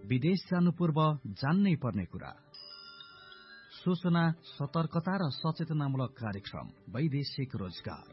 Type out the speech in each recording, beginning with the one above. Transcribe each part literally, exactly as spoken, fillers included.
विदेश जानु पूर्व जान्नै पर्ने कुरा। सूचना, सतर्कता र सचेतनामूलक कार्यक्रम वैदेशिक रोजगार।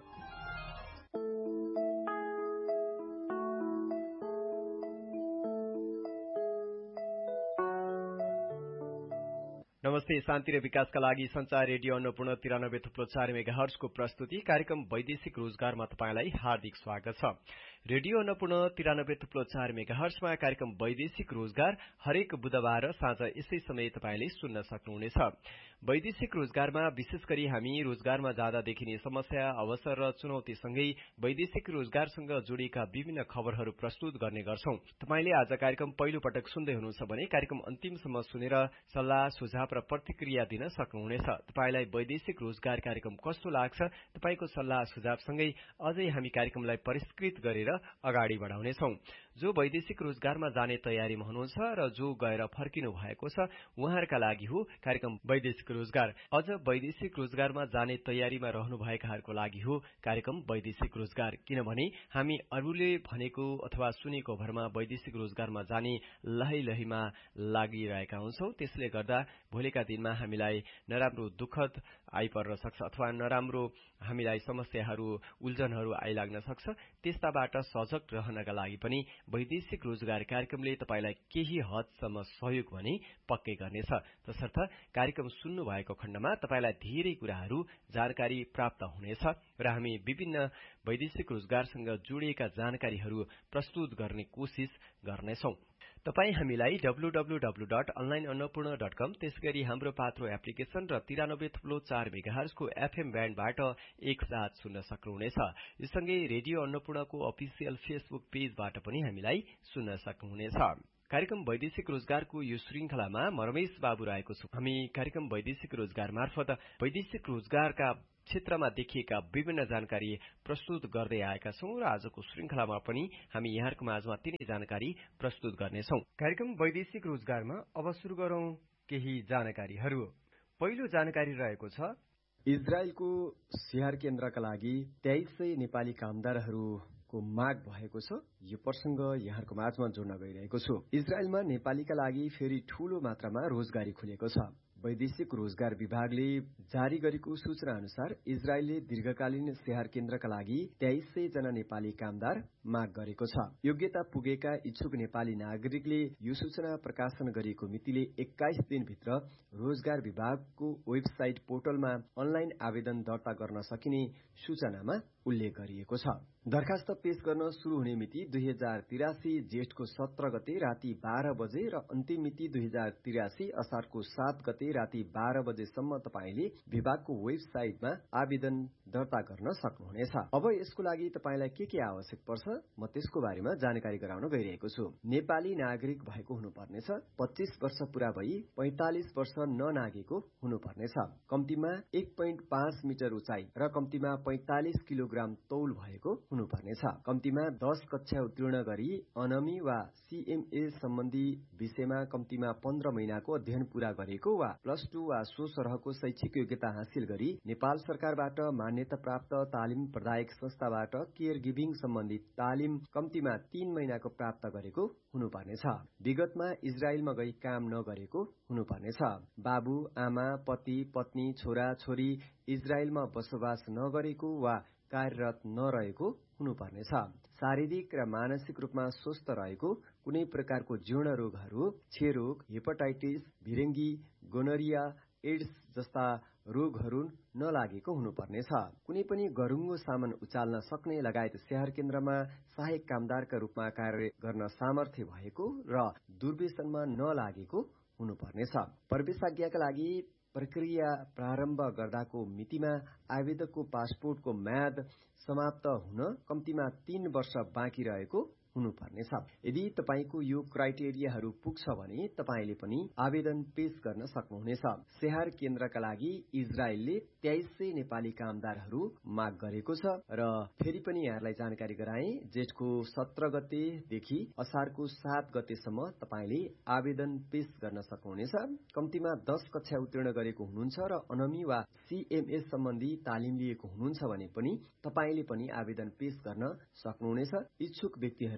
नमस्ते। शान्ति र विकासका लागि संचार रेडियो अन्नपूर्ण तिरानब्बे थुप्रो चार मेगाहर्जको प्रस्तुति कार्यक्रम वैदेशिक रोजगारमा तपाईंलाई हार्दिक स्वागत छ। रेडियो अन्नपूर्ण तिरानब्बे थुप्रो चार मेगाहर्जमा कार्यक्रम वैदेशिक रोजगार हरेक बुधबार साँझ यसै समय तपाईंले सुन्न सक्नुहुनेछ। वैदेशिक रोजगारमा विशेष गरी हामी रोजगारमा जाँदा देखिने समस्या, अवसर र चुनौतीसँगै वैदेशिक रोजगारसँग जोडिएका विभिन्न खबरहरू प्रस्तुत गर्ने गर्छौं। तपाईंले आज कार्यक्रम पहिलो पटक सुन्दै हुनुहुन्छ भने कार्यक्रम अन्तिमसम्म सुनेर सल्लाह, सुझाव र प्रतिक्रिया दिन सक्नुहुनेछ। तपाईंलाई वैदेशिक रोजगार कार्यक्रम कस्तो लाग्छ? तपाईको सल्लाह सुझावसँगै अझै हामी कार्यक्रमलाई परिष्कृत गरेर अगाडि बढाउनेछौं। जो वैदेशिक रोजगारमा जाने तयारीमा हुनुहुन्छ र जो गएर फर्किनु भएको छ उहाँहरूका लागि हो कार्यक्रम वैदेशिक रोजगार। अझ वैदेशिक रोजगारमा जाने तयारीमा रहनु भएकाहरूको लागि हो कार्यक्रम वैदेशिक रोजगार। किनभने हामी अरूले भनेको अथवा सुनेको भरमा वैदेशिक रोजगारमा जाने लहै लहीमा लागिरहेका हुन्छौं। त्यसले गर्दा भोलिका दिनमा हामीलाई नराम्रो दुःखद आइपर्न सक्छ अथवा नराम्रो हामीलाई समस्याहरू, उल्झनहरू आइलाग्न सक्छ। त्यस्ताबाट सजग रहनका लागि पनि वैदेशिक रोजगार कार्यक्रमले तपाईलाई केही हदसम्म सहयोग भने पक्कै गर्नेछ। तसर्थ कार्यक्रम सुन्नु भएको खण्डमा तपाईलाई धेरै कुराहरू जानकारी प्राप्त हुनेछ र हामी विभिन्न वैदेशिक रोजगारसँग जोडिएका जानकारीहरू प्रस्तुत गर्ने कोशिश गर्नेछौं। तपाई हामीलाई W W W dot online Annapurna dot कम, त्यसगरी हाम्रो पात्रो एप्लिकेशन र तिरानब्बे थुप्लो चार मेगाहर्जको एफएम ब्यान्डबाट एकसाथ सुन्न सक्नुहुनेछ। यो सँगै रेडियो अन्नपूर्णको अफिसियल फेसबुक पेजबाट पनि हामीलाई सुन्न सक्नुहुनेछ। कार्यक्रम वैदेशिक रोजगारको यो श्रृंखलामा म रमेश बाबु रहेको छु। हामी कार्यक्रम वैदेशिक रोजगार मार्फत वैदेशिक रोजगारका क्षेत्रमा देखिएका विभिन्न जानकारी प्रस्तुत गर्दै आएका छौं र आजको श्रृंखलामा पनि हामी यहाँहरूको माझमा तिनै जानकारी प्रस्तुत गर्नेछौं। कार्यक्रम वैदेशिक रोजगारमा अब सुरु गरौं केही जानकारीहरू। पहिलो जानकारी रहेको छ, इजरायलको स्याहार केन्द्रका लागि तेइस सय नेपाली कामदारहरूको माग भएको छ। यो प्रसंग यहाँहरूको माझमा जोड्न गइरहेको छु। इजरायलमा नेपालीका लागि फेरि ठूलो मात्रामा रोजगारी खुलेको छ। वैदेशिक रोजगार विभागले जारी गरेको सूचना अनुसार इजरायलले दीर्घकालीन स्याहार केन्द्रका लागि तेइस सय जना नेपाली कामदार माग गरेको छ। योग्यता पुगेका इच्छुक नेपाली नागरिकले यो सूचना प्रकाशन गरिएको मितिले एक्काइस दिनभित्र रोजगार विभागको वेबसाइट पोर्टलमा अनलाइन आवेदन दर्ता गर्न सकिने सूचनामा उल्लेख गरिएको छ। दरखास्त पेश गर्न शुरू हुने मिति दुई हजार तिरासी जेठको सत्र गते राति बाह्र बजे र अन्तिम मिति दुई हजार तिरासी असारको सात गते राति बाह्र बजेसम्म तपाईले विभागको वेबसाइटमा आवेदन दर्ता गर्न सक्नुहुनेछ। अब यसको लागि तपाईलाई के के आवश्यक पर्छ म त्यसको बारेमा जानकारी गराउन गइरहेको छु। नेपाली नागरिक भएको हुनुपर्नेछ। पच्चीस वर्ष पूरा भई पैंतालिस वर्ष ननागेको हुनुपर्नेछ। कम्तीमा एक पोइन्ट पाँच मिटर उचाइ र कम्तीमा पैंतालिस किलोग्राम तौल भएको हुनुपर्नेछ। कम्तीमा दश कक्षा उत्तीर्ण गरी अनमी वा सीएमए सम्बन्धी विषयमा कम्तीमा पन्ध्र महिनाको अध्ययन पूरा गरेको वा प्लस टू वा सो सरहको शैक्षिक योग्यता हासिल गरी नेपाल सरकारबाट मान्यता प्राप्त तालिम प्रदायक संस्थाबाट केयर गिभिङ सम्बन्धी तालिम कम्तीमा तीन महिनाको प्राप्त गरेको हुनुपर्नेछ। विगतमा इजरायलमा गई काम नगरेको हुनुपर्नेछ। बाबु, आमा, पति, पत्नी, छोरा, छोरी इजरायलमा बसोबास नगरेको वा कार्यरत नरहेको हुनुपर्नेछ। शारीरिक र मानसिक रूपमा स्वस्थ रहेको, कुनै प्रकारको जीर्ण रोगहरू, क्षयरोग, हेपाटाइटिस, भिरेङ्गी, गोनरिया, एड्स जस्ता रोगहरू नलागेको हुनुपर्नेछ। कुनै पनि गरुङ्गो सामान उचाल्न सक्ने लगायत स्याहार केन्द्रमा सहायक कामदारका रूपमा कार्य गर्न सामर्थ्य भएको र दुर्व्यसनमा नलागेको हुनुपर्नेछ। प्रवेशाज्ञाका लागि प्रक्रिया प्रारम्भ गर्दाको मितिमा आवेदकको पासपोर्टको म्याद समाप्त हुन कम्तीमा तीन वर्ष बाँकी रहेको हुनुपर्नेछ। यदि तपाईको यो क्राइटेरियाहरू पुग्छ भने तपाईले पनि आवेदन पेश गर्न सक्नुहुनेछ। स्याहार केन्द्रका लागि इजरायलले तेइस सय नेपाली कामदारहरू माग गरेको छ र फेरि पनि यहाँलाई जानकारी गराए जेठको सत्र गतेदेखि असारको सात गतेसम्म तपाईले आवेदन पेश गर्न सक्नुहुनेछ। कम्तीमा दश कक्षा उत्तीर्ण गरेको हुनुहुन्छ र अनमी वा सीएमएस सम्बन्धी तालिम लिएको हुनुहुन्छ भने पनि तपाईले पनि आवेदन पेश गर्न सक्नुहुनेछ। इच्छुक व्यक्तिहरूले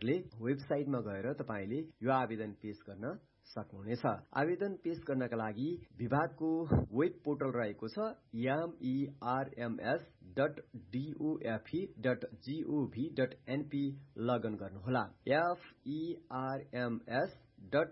आवेदकले वेबसाइटमा गएर तपाईँले यो आवेदन पेश गर्न सक्नुहुनेछ। आवेदन पेश गर्नका लागि विभागको वेब पोर्टल रहेको छ एमईआरएमएस dot डीओएफई dot gov dot NP login गर्नुहोला। एफईआरएमएस dot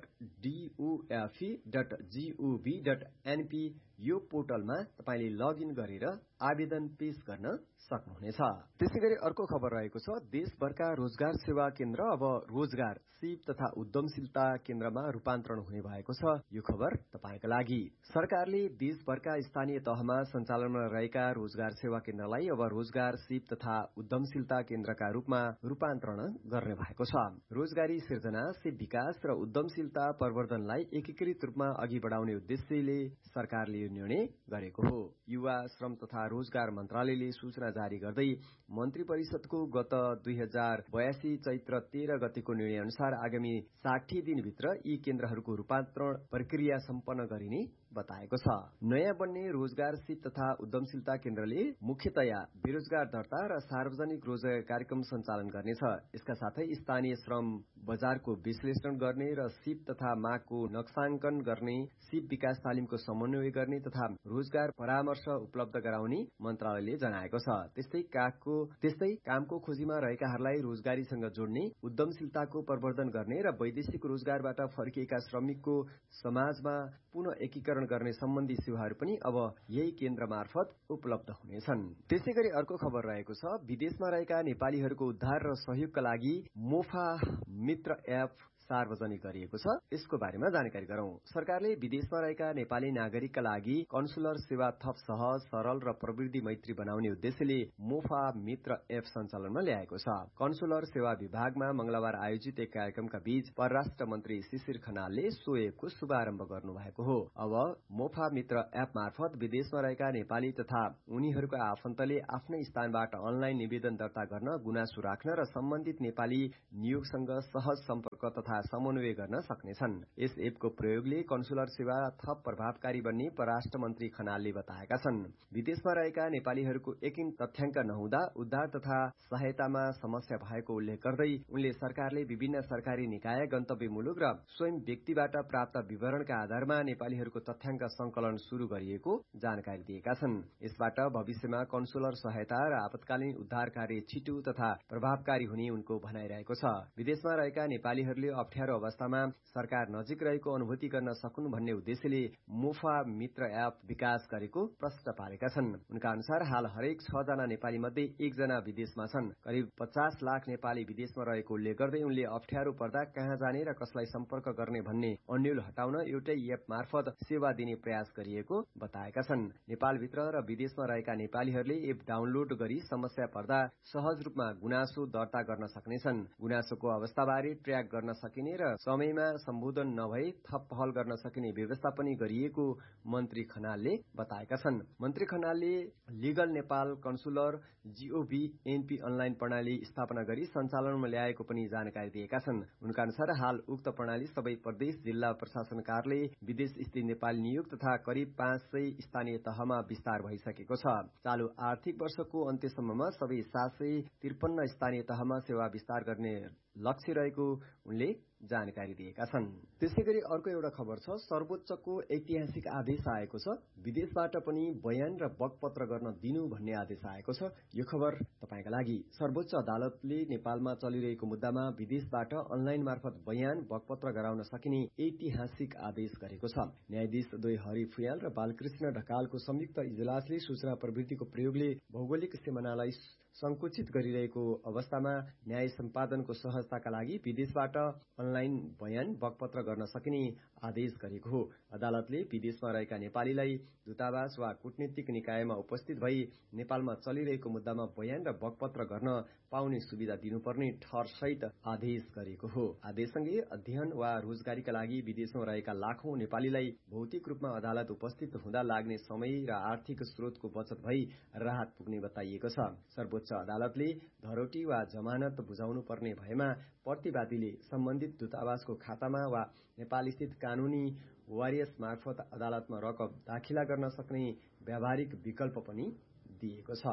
डीओएफई dot gov dot NP यो पोर्टलमा तपाईँले लगइन गरेर आवेदन पेश गर्न सक्नुहुनेछ। त्यसै गरी अर्को खबर रहेको छ देशभरका रोजगार सेवा केन्द्र अब रोजगार सिप तथा उद्यमशीलता केन्द्रमा रूपान्तरण हुने भएको छ। यो खबर तपाईँका लागि सरकारले देशभरका स्थानीय तहमा सञ्चालनमा रहेका रोजगार सेवा केन्द्रलाई अब रोजगार सिप तथा उद्यमशीलता केन्द्रका रूपमा रूपान्तरण गर्ने भएको छ। रोजगारी सिर्जना, सिप विकास र उद्यमशीलता प्रवर्धनलाई एकीकृत रूपमा अघि बढाउने उद्देश्यले सरकारले यो निर्णय गरेको हो। युवा श्रम तथा रोजगार मन्त्रालयले सूचना जारी गर्दै मन्त्री परिषदको गत दुई हजार बयासी चैत्र तेह्र गतेको निर्णय अनुसार आगामी साठी दिनभित्र यी केन्द्रहरूको रूपान्तरण प्रक्रिया सम्पन्न गरिने बताएको छ। नयाँ बन्ने रोजगार सिप तथा उद्यमशीलता केन्द्रले मुख्यतया बेरोजगार दर्ता र सार्वजनिक रोजगार कार्यक्रम सञ्चालन गर्नेछ। यसका साथै स्थानीय श्रम बजारको विश्लेषण गर्ने र सिप तथा मागको नक्साङ्कन गर्ने, सिप विकास तालिमको समन्वय गर्ने तथा रोजगार परामर्श उपलब्ध गराउने मन्त्रालयले जनाएको छ। त्यस्तै कागको त्यस्तै कामको खोजीमा रहेकाहरूलाई रोजगारीसँग जोड्ने, उद्यमशीलताको प्रवर्धन गर्ने र वैदेशिक रोजगारबाट फर्किएका श्रमिकको समाजमा पुनः एकीकरण गर्ने सम्बन्धी सेवाहरू पनि अब यही केन्द्र मार्फत उपलब्ध हुनेछन्। त्यसै गरी अर्को खबर रहेको छ विदेशमा रहेका नेपालीहरूको उद्धार र सहयोगका लागि मोफा मित्र एप सार्वजनिक गरिएको छ। यसको बारेमा जानकारी गरौं। सरकारले विदेशमा रहेका नेपाली नागरिकका लागि कन्सुलर सेवा थप सहज, सरल र प्रवृत्ति मैत्री बनाउने उद्देश्यले मोफा मित्र एप सञ्चालनमा ल्याएको छ। कन्सुलर सेवा विभागमा मंगलबार आयोजित एक कार्यक्रमका बीच परराष्ट्र मन्त्री शिशिर खनालले सो एपको शुभारम्भ गर्नुभएको हो। अब मोफा मित्र एप मार्फत विदेशमा रहेका नेपाली तथा उनीहरूका आफन्तले आफ्नै स्थानबाट अनलाइन निवेदन दर्ता गर्न, गुनासो राख्न र सम्बन्धित नेपाली नियोगसँग सहज सम्पर्क तथा समन्वय गर्न सक्नेछन्। यस एपको प्रयोगले कन्सुलर सेवा थप प्रभावकारी बन्ने परराष्ट्र मन्त्री खनालले बताएका छन्। विदेशमा रहेका नेपालीहरूको एकिन तथ्याङ्क नहुँदा उद्धार तथा सहायतामा समस्या भएको उल्लेख गर्दै उनले सरकारले विभिन्न सरकारी निकाय, गन्तव्य मुलुक र स्वयं व्यक्तिबाट प्राप्त विवरणका आधारमा नेपालीहरूको तथ्याङ्क संकलन शुरू गरिएको जानकारी दिएका छन्। यसबाट भविष्यमा कन्सुलर सहायता र आपतकालीन उद्धार कार्य छिटो तथा प्रभावकारी हुने उनको भनाइरहेको छ। विदेशमा रहेका नेपालीहरूले अप्ठ्यारो अवस्थामा सरकार नजिक रहेको अनुभूति गर्न सकुन् भन्ने उद्देश्यले मोफा मित्र एप विकास गरेको प्रश्न पारेका छन्। उनका अनुसार हाल हरेक छ जना नेपाली मध्ये एकजना विदेशमा छन्। करिब पचास लाख नेपाली विदेशमा रहेको उल्लेख गर्दै उनले अप्ठ्यारो पर्दा कहाँ जाने र कसलाई सम्पर्क गर्ने भन्ने अन्यल हटाउन एउटै एप मार्फत सेवा दिने प्रयास गरिएको बताएका छन्। नेपालभित्र र विदेशमा रहेका नेपालीहरूले एप डाउनलोड गरी समस्या पर्दा सहज रूपमा गुनासो दर्ता गर्न सक्नेछन्। गुनासोको अवस्थाबारे ट्र्याक गर्न सकिने र समयमा सम्बोधन नभए थप पहल गर्न सकिने व्यवस्था पनि गरिएको मन्त्री खनालले बताएका छन्। मन्त्री खनालले legal Nepal consular gov NP online प्रणाली स्थापना गरी सञ्चालनमा ल्याएको पनि जानकारी दिएका छन्। उनका अनुसार हाल उक्त प्रणाली सबै प्रदेश, जिल्ला प्रशासन कार्यालय, विदेश स्थित नेपाली नियोग तथा करिब पाँच सय स्थानीय तहमा विस्तार भइसकेको छ। चालू आर्थिक वर्षको अन्त्यसम्ममा सबै सात सय त्रिपन्न स्थानीय तहमा सेवा विस्तार गर्ने लक्ष्य रहेको उनले जानकारी दिएका छन्। त्यसै गरी अर्को एउटा खबर छ सर्वोच्चको ऐतिहासिक आदेश आएको छ। विदेशबाट पनि बयान र बकपत्र गर्न दिनु भन्ने आदेश आएको छ। यो खबर तपाईका लागि सर्वोच्च अदालतले नेपालमा चलिरहेको मुद्दामा विदेशबाट अनलाइन मार्फत बयान बकपत्र गराउन सकिने ऐतिहासिक आदेश गरेको छ। न्यायाधीश द्वय हरि फुयाल र बालकृष्ण ढकालको संयुक्त इजलासले सूचना प्रविधिको प्रयोगले भौगोलिक सीमानालाई संकुचित गरिरहेको अवस्थामा न्याय सम्पादनको सहजताका लागि विदेशबाट अनलाइन बयान बकपत्र गर्न सकिने आदेश गरेको हो। अदालतले विदेशमा रहेका नेपालीलाई दूतावास वा कूटनीतिक निकायमा उपस्थित भई नेपालमा चलिरहेको मुद्दामा बयान र बकपत्र गर्न पाउने सुविधा दिनुपर्ने ठहर सहित आदेश गरेको हो। आदेशसँगै अध्ययन वा रोजगारीका लागि विदेशमा रहेका लाखौं नेपालीलाई भौतिक रूपमा अदालत उपस्थित हुँदा लाग्ने समय र आर्थिक स्रोतको बचत भई राहत पुग्ने बताइएको छ। सर्वोच्च अदालतले धरोटी वा जमानत बुझाउनु पर्ने भएमा प्रतिवादीले सम्बन्धित दूतावासको खातामा वा नेपाल स्थित कानूनी वारियस मार्फत अदालतमा रकम दाखिला गर्न सक्ने व्यावहारिक विकल्प पनि दिएको छ।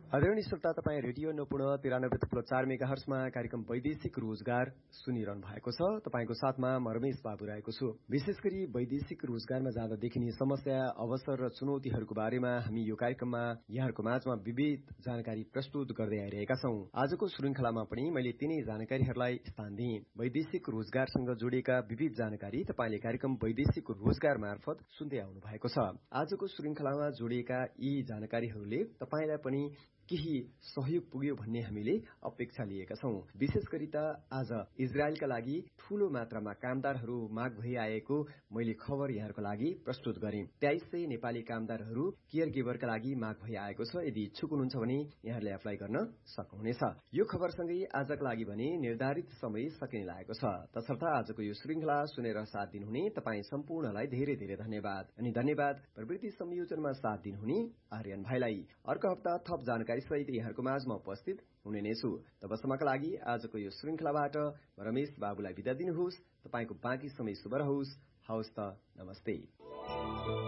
आदरणीय श्रोता, तपाईँ रेडियो नपुण तिरानब्बे थुप्रो चार मेगा हर्समा कार्यक्रम वैदेशिक रोजगार सुनिरहनु भएको छ। तपाईँको साथमा म रमेश बाबु रहेको छु। विशेष गरी वैदेशिक रोजगारमा जाँदा देखिने समस्या, अवसर र चुनौतीहरूको बारेमा हामी यो कार्यक्रममा यहाँहरूको माझमा विविध जानकारी प्रस्तुत गर्दै आइरहेका छौं। आजको श्रृंखलामा पनि मैले तिनै जानकारीहरूलाई स्थान दिएँ। वैदेशिक रोजगारसँग जोडिएका विविध जानकारी तपाईँले कार्यक्रम वैदेशिक रोजगार मार्फत सुन्दै आउनु भएको छ। आजको श्रृंखलामा जोडिएका यी जानकारीहरूले तपाईँलाई पनि केही सहयोग पुग्यो भन्ने हामीले अपेक्षा लिएका छौं। विशेष गरी त आज इजरायलका लागि ठूलो मात्रामा कामदारहरू माग भइआएको मैले खबर यहाँहरूको लागि प्रस्तुत गरेँ। तेइस सय नेपाली कामदारहरू केयर गिभरका लागि माग भइआएको छ। यदि इच्छुक हुनुहुन्छ भने यहाँहरूले एप्लाई गर्न सक्नुहुनेछ। यो खबरसँगै आजका लागि भने निर्धारित समय सकिने लागेको छ। तसर्थ आजको यो श्रृंखला सुनेर साथ दिनुहुने तपाईँ सम्पूर्णलाई धेरै धेरै धन्यवाद। अनि धन्यवाद प्रवृत्ति संयोजनमा साथ दिनुहुने आर्यन भाइलाई। अर्को हप्ता थप जानकारी सहित यहाँहरूको माझमा उपस्थित हुने नै छु। तबसम्मका लागि आजको यो श्रृंखलाबाट रमेश बाबुलाई बिदा दिनुहोस्। तपाईँको बाँकी समय शुभ रहोस्। हवस् त, नमस्ते।